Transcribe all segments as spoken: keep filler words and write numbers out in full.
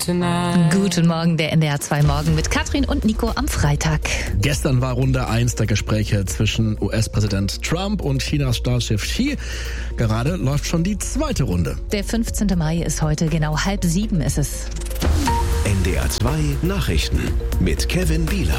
tonight. Guten Morgen, der N D R zwei Morgen mit Katrin und Nico am Freitag. Gestern war Runde eins der Gespräche zwischen U S-Präsident Trump und Chinas Staatschef Xi. Gerade läuft schon die zweite Runde. Der fünfzehnten Mai ist heute, genau halb sieben ist es. N D R zwei Nachrichten mit Kevin Bieler.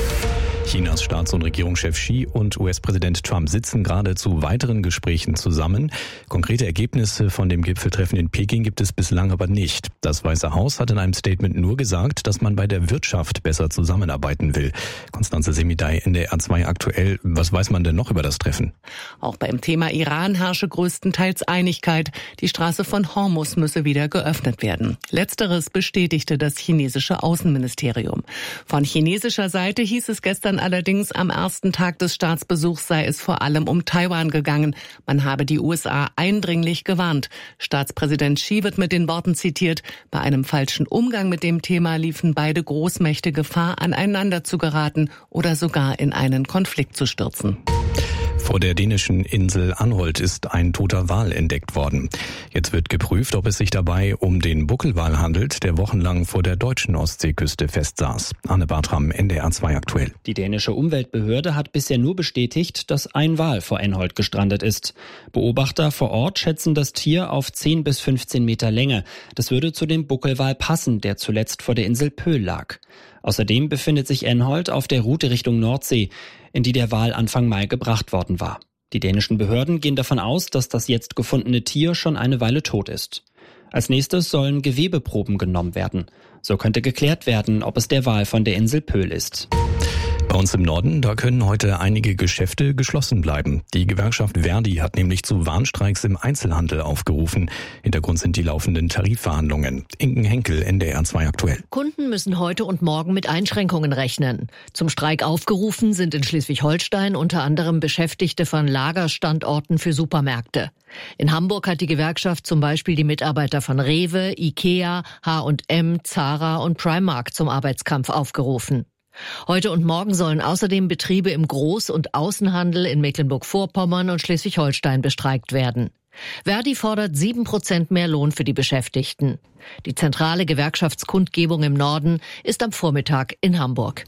Chinas Staats- und Regierungschef Xi und U S-Präsident Trump sitzen gerade zu weiteren Gesprächen zusammen. Konkrete Ergebnisse von dem Gipfeltreffen in Peking gibt es bislang aber nicht. Das Weiße Haus hat in einem Statement nur gesagt, dass man bei der Wirtschaft besser zusammenarbeiten will. Konstanze Semidey, N D R zwei aktuell. Was weiß man denn noch über das Treffen? Auch beim Thema Iran herrsche größtenteils Einigkeit. Die Straße von Hormuz müsse wieder geöffnet werden. Letzteres bestätigte das chinesische Außenministerium. Von chinesischer Seite hieß es gestern allerdings, am ersten Tag des Staatsbesuchs sei es vor allem um Taiwan gegangen. Man habe die U S A eindringlich gewarnt. Staatspräsident Xi wird mit den Worten zitiert: Bei einem falschen Umgang mit dem Thema liefen beide Großmächte Gefahr, aneinander zu geraten oder sogar in einen Konflikt zu stürzen. Vor der dänischen Insel Anholt ist ein toter Wal entdeckt worden. Jetzt wird geprüft, ob es sich dabei um den Buckelwal handelt, der wochenlang vor der deutschen Ostseeküste festsaß. Anne Bartram, N D R zwei aktuell. Die dänische Umweltbehörde hat bisher nur bestätigt, dass ein Wal vor Anholt gestrandet ist. Beobachter vor Ort schätzen das Tier auf zehn bis fünfzehn Meter Länge. Das würde zu dem Buckelwal passen, der zuletzt vor der Insel Pöhl lag. Außerdem befindet sich Anholt auf der Route Richtung Nordsee, in die der Wal Anfang Mai gebracht worden war. Die dänischen Behörden gehen davon aus, dass das jetzt gefundene Tier schon eine Weile tot ist. Als nächstes sollen Gewebeproben genommen werden. So könnte geklärt werden, ob es der Wal von der Insel Pöhl ist. Bei uns im Norden, da können heute einige Geschäfte geschlossen bleiben. Die Gewerkschaft Verdi hat nämlich zu Warnstreiks im Einzelhandel aufgerufen. Hintergrund sind die laufenden Tarifverhandlungen. Inken Henkel, N D R zwei aktuell. Kunden müssen heute und morgen mit Einschränkungen rechnen. Zum Streik aufgerufen sind in Schleswig-Holstein unter anderem Beschäftigte von Lagerstandorten für Supermärkte. In Hamburg hat die Gewerkschaft zum Beispiel die Mitarbeiter von Rewe, Ikea, H und M, Zara und Primark zum Arbeitskampf aufgerufen. Heute und morgen sollen außerdem Betriebe im Groß- und Außenhandel in Mecklenburg-Vorpommern und Schleswig-Holstein bestreikt werden. Verdi fordert sieben Prozent mehr Lohn für die Beschäftigten. Die zentrale Gewerkschaftskundgebung im Norden ist am Vormittag in Hamburg.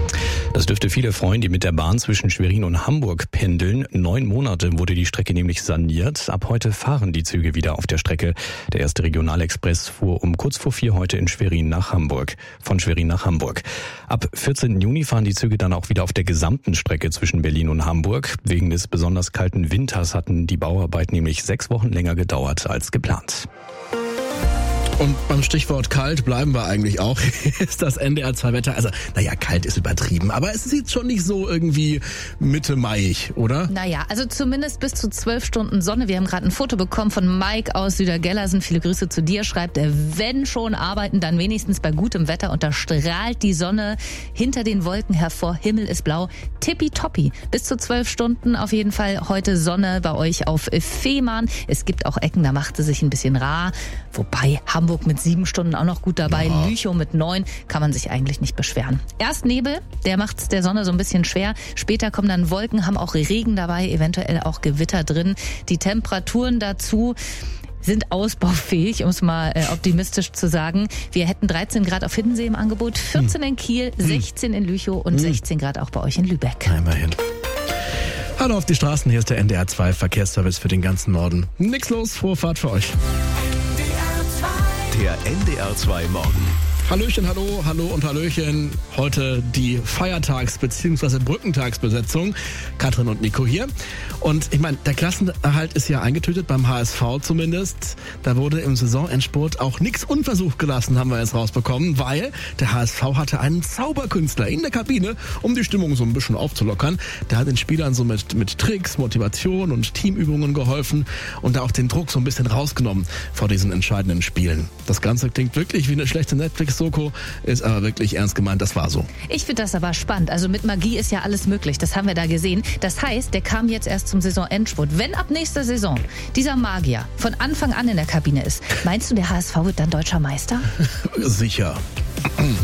Das dürfte viele freuen, die mit der Bahn zwischen Schwerin und Hamburg pendeln. Neun Monate wurde die Strecke nämlich saniert. Ab heute fahren die Züge wieder auf der Strecke. Der erste Regionalexpress fuhr um kurz vor vier heute in Schwerin nach Hamburg. Von Schwerin nach Hamburg. Ab vierzehnten Juni fahren die Züge dann auch wieder auf der gesamten Strecke zwischen Berlin und Hamburg. Wegen des besonders kalten Winters hatten die Bauarbeiten nämlich sechs Wochen länger gedauert als geplant. Und beim Stichwort kalt bleiben wir eigentlich auch. Ist das N D R zwei Wetter? Also, naja, kalt ist übertrieben, aber es sieht schon nicht so irgendwie Mitte Maiig, oder? Naja, also zumindest bis zu zwölf Stunden Sonne. Wir haben gerade ein Foto bekommen von Mike aus Südergellersen. Viele Grüße zu dir. Schreibt er, wenn schon arbeiten, dann wenigstens bei gutem Wetter. Und da strahlt die Sonne hinter den Wolken hervor. Himmel ist blau. Tippitoppi. Bis zu zwölf Stunden auf jeden Fall heute Sonne bei euch auf Fehmarn. Es gibt auch Ecken, da macht es sich ein bisschen rar. Wobei Hamburg mit sieben Stunden auch noch gut dabei. Ja. Lüchow mit neun, kann man sich eigentlich nicht beschweren. Erst Nebel, der macht es der Sonne so ein bisschen schwer. Später kommen dann Wolken, haben auch Regen dabei, eventuell auch Gewitter drin. Die Temperaturen dazu sind ausbaufähig, um es mal äh, optimistisch zu sagen. Wir hätten dreizehn Grad auf Hiddensee im Angebot, vierzehn in Kiel, sechzehn in Lüchow und sechzehn Grad auch bei euch in Lübeck. Immerhin. Hallo auf die Straßen, hier ist der N D R zwei Verkehrsservice für den ganzen Norden. Nix los, frohe Fahrt für euch. Der N D R zwei Morgen. Hallöchen, hallo, hallo und Hallöchen. Heute die Feiertags- bzw. Brückentagsbesetzung. Katrin und Nico hier. Und ich meine, der Klassenerhalt ist ja eingetütet, beim H S V zumindest. Da wurde im Saisonendspurt auch nichts unversucht gelassen, haben wir jetzt rausbekommen, weil der H S V hatte einen Zauberkünstler in der Kabine, um die Stimmung so ein bisschen aufzulockern. Der hat den Spielern so mit, mit Tricks, Motivation und Teamübungen geholfen und da auch den Druck so ein bisschen rausgenommen vor diesen entscheidenden Spielen. Das Ganze klingt wirklich wie eine schlechte Netflix-Soko, ist aber wirklich ernst gemeint, das war so. Ich finde das aber spannend. Also mit Magie ist ja alles möglich, das haben wir da gesehen. Das heißt, der kam jetzt erst zum Saisonendspurt. Wenn ab nächster Saison dieser Magier von Anfang an in der Kabine ist, meinst du, der H S V wird dann deutscher Meister? Sicher.